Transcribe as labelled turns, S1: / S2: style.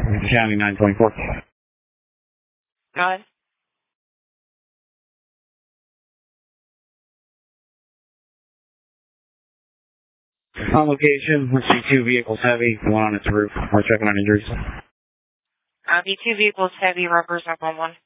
S1: County 924.
S2: Go ahead.
S1: On location, let's see 2 vehicles heavy, one on its roof. We're checking on injuries.
S2: The 2 vehicles heavy, represent 1-1.